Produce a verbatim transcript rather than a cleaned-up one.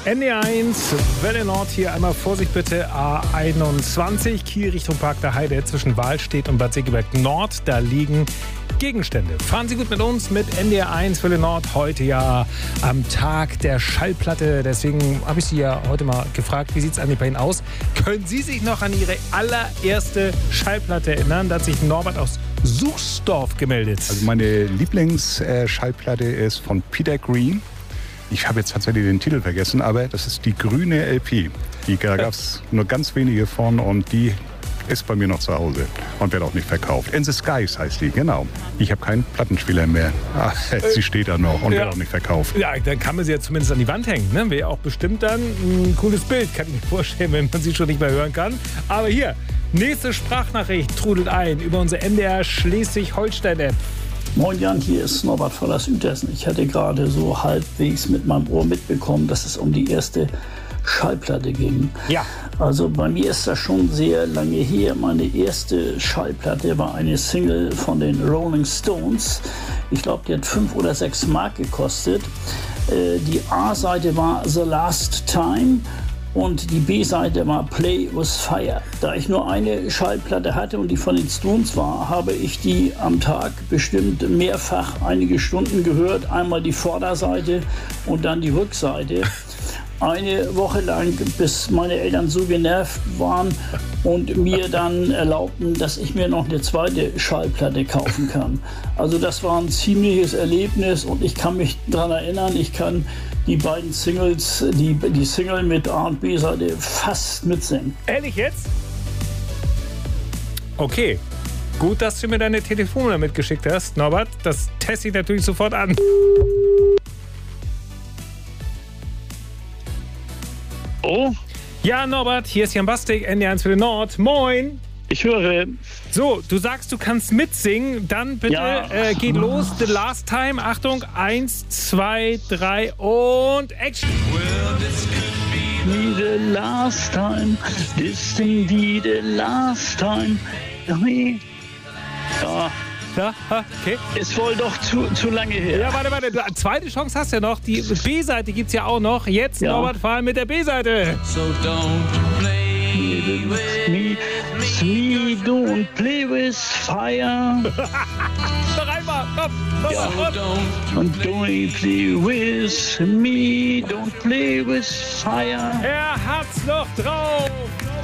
N D eins, Welle Nord hier einmal Vorsicht bitte, A einundzwanzig, Kiel Richtung Park der Heide zwischen Wahlstedt und Bad Segeberg Nord, da liegen Gegenstände. Fahren Sie gut mit uns, mit N D eins Welle Nord, heute ja am Tag der Schallplatte, deswegen habe ich Sie ja heute mal gefragt, wie sieht es eigentlich bei Ihnen aus? Können Sie sich noch an Ihre allererste Schallplatte erinnern? Da hat sich Norbert aus Suchsdorf gemeldet. Also meine Lieblingsschallplatte ist von Peter Green. Ich habe jetzt tatsächlich den Titel vergessen, aber das ist die grüne L P. Die, da gab es nur ganz wenige von und die ist bei mir noch zu Hause und wird auch nicht verkauft. In the Skies heißt die, genau. Ich habe keinen Plattenspieler mehr. Ach, sie steht da noch und ja. wird auch nicht verkauft. Ja, dann kann man sie ja zumindest an die Wand hängen. Ne? Wäre auch bestimmt dann ein cooles Bild, kann ich mir vorstellen, wenn man sie schon nicht mehr hören kann. Aber hier, nächste Sprachnachricht trudelt ein über unsere N D R Schleswig-Holstein-App. Moin Jan, hier ist Norbert von der Südhessen. Ich hatte gerade so halbwegs mit meinem Ohr mitbekommen, dass es um die erste Schallplatte ging. Ja. Also bei mir ist das schon sehr lange her. Meine erste Schallplatte war eine Single von den Rolling Stones. Ich glaube, die hat fünf oder sechs Mark gekostet. Äh, die A-Seite war The Last Time. Und die B-Seite war Play with Fire. Da ich nur eine Schallplatte hatte und die von den Stones war, habe ich die am Tag bestimmt mehrfach einige Stunden gehört. Einmal die Vorderseite und dann die Rückseite. Eine Woche lang, bis meine Eltern so genervt waren und mir dann erlaubten, dass ich mir noch eine zweite Schallplatte kaufen kann. Also das war ein ziemliches Erlebnis und ich kann mich daran erinnern, ich kann die beiden Singles, die, die Single mit A und B-Seite fast mitsingen. Ehrlich jetzt? Okay, gut, dass du mir deine Telefonnummer mitgeschickt hast, Norbert. Das teste ich natürlich sofort an. Oh? Ja, Norbert, hier ist Jan Bastik, N D eins für den Nord. Moin! Ich höre. So, du sagst, du kannst mitsingen. Dann bitte Ja. äh, geht los. The Last Time. Achtung, eins, zwei, drei und Action. Be the last time, this thing be the last time. Ja, Ja, okay. ist wohl doch zu, zu lange her. Ja, warte, warte. Du, zweite Chance hast du ja noch. Die B-Seite gibt's ja auch noch. Jetzt, Ja. Norbert, vor allem mit der B-Seite. So don't play with Me, me don't play with fire. Noch einmal. Komm, komm, Ja. komm. don't And don't play with me, don't play with fire. Er hat's noch drauf.